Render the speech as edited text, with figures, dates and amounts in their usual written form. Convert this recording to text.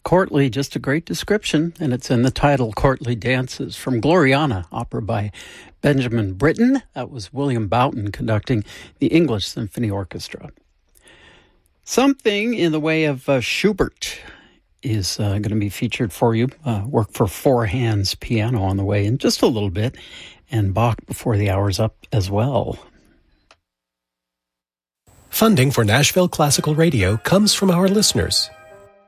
Courtly, just a great description, and it's in the title, Courtly Dances, from Gloriana, opera by Benjamin Britten. That was William Boughton conducting the English Symphony Orchestra. Something in the way of Schubert is going to be featured for you. Work for four hands piano on the way in just a little bit, and Bach before the hour's up as well. Funding for Nashville Classical Radio comes from our listeners,